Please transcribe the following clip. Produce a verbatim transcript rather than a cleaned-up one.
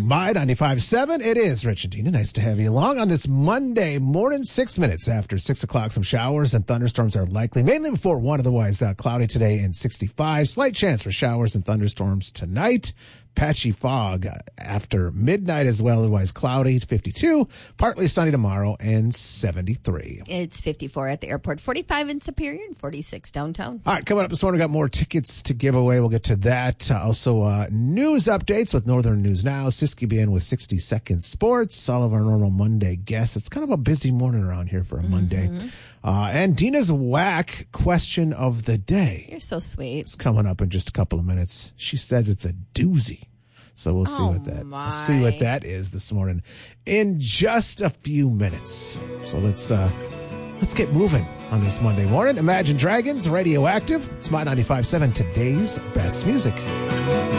My ninety-five point seven, it is Rich and Dina. Nice to have you along on this Monday morning, six minutes after six o'clock. Some showers and thunderstorms are likely, mainly before one, otherwise uh, cloudy today and sixty-five. Slight chance for showers and thunderstorms tonight. Patchy fog after midnight as well, otherwise cloudy, fifty-two. Partly sunny tomorrow and seventy-three. It's fifty-four at the airport, forty-five in Superior, and forty-six downtown. All right, coming up this morning, we got more tickets to give away. We'll get to that. Uh, also, uh, news updates with Northern News Now. Siski being with sixty second Sports. All of our normal Monday guests. It's kind of a busy morning around here for a mm-hmm. Monday. Uh, and Dina's whack question of the day. You're so sweet. It's coming up in just a couple of minutes. She says it's a doozy. So we'll see oh what that my. we'll see what that is this morning in just a few minutes. So let's uh, let's get moving on this Monday morning. Imagine Dragons, Radioactive. It's My ninety-five point seven, today's best music.